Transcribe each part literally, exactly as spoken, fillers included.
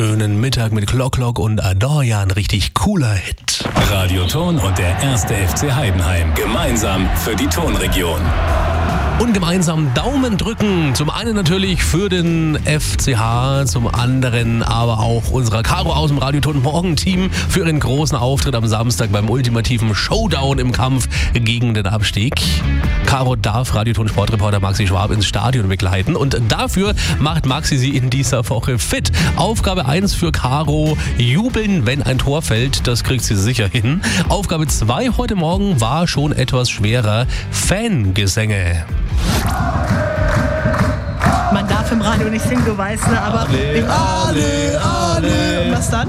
schönen Mittag mit Glock Glock und Adorja, ein richtig cooler Hit. Radioton und der erste F C Heidenheim. Gemeinsam für die Tonregion. Und gemeinsam Daumen drücken. Zum einen natürlich für den F C H, zum anderen aber auch unserer Caro aus dem Radioton Morgenteam für ihren großen Auftritt am Samstag beim ultimativen Showdown im Kampf gegen den Abstieg. Caro darf Radioton Sportreporter Maxi Schwab ins Stadion begleiten und dafür macht Maxi sie in dieser Woche fit. Aufgabe eins für Caro, jubeln, wenn ein Tor fällt, das kriegt sie sicher hin. Aufgabe zwei heute Morgen war schon etwas schwerer, Fangesänge. Man darf im Radio nicht singen, du weißt, ne? Aber alle, alle, alle. Und was dann?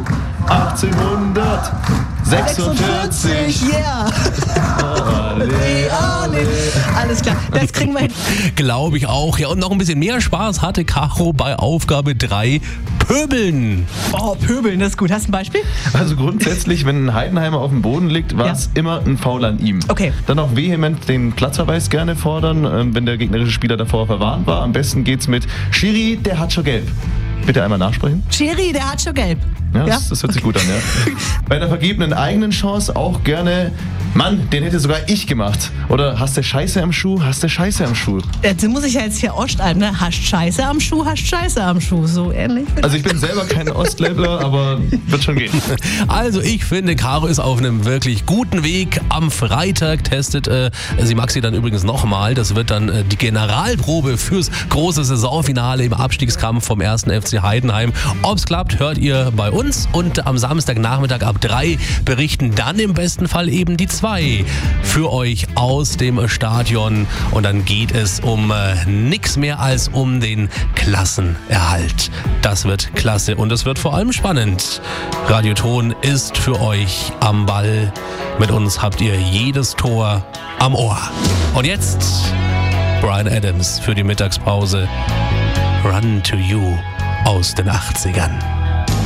achtzehnhundertsechsundvierzig. Yeah! alle, alle. Alles klar, das kriegen wir hin. Glaube ich auch. Ja, und noch ein bisschen mehr Spaß hatte Caro bei Aufgabe drei, Pöbeln. Oh, Pöbeln, das ist gut. Hast du ein Beispiel? Also grundsätzlich, wenn ein Heidenheimer auf dem Boden liegt, war es ja. immer ein Foul an ihm. Okay. Dann auch vehement den Platzverweis gerne fordern, wenn der gegnerische Spieler davor verwarnt war. Am besten geht's mit Schiri, der hat schon gelb. Bitte einmal nachsprechen. Schiri, der hat schon gelb. Ja, ja? Das, das hört sich gut an, ja. Bei der vergebenen eigenen Chance auch gerne, Mann, den hätte sogar ich gemacht. Oder hast du Scheiße am Schuh, hast du Scheiße am Schuh. Jetzt muss ich ja jetzt hier Ostalben, ne? Hast Scheiße am Schuh, hast Scheiße am Schuh. So ähnlich. Also ich bin selber kein Ostlabler, aber wird schon gehen. Also ich finde, Caro ist auf einem wirklich guten Weg. Am Freitag testet äh, sie Maxi dann übrigens nochmal. Das wird dann äh, die Generalprobe fürs große Saisonfinale im Abstiegskampf vom ersten F C Heidenheim. Ob's klappt, hört ihr bei uns. Und am Samstagnachmittag ab drei berichten dann im besten Fall eben die zwei für euch aus dem Stadion. Und dann geht es um äh, nichts mehr als um den Klassenerhalt. Das wird klasse und es wird vor allem spannend. Radioton ist für euch am Ball. Mit uns habt ihr jedes Tor am Ohr. Und jetzt Bryan Adams für die Mittagspause. Run to You aus den achtzigern.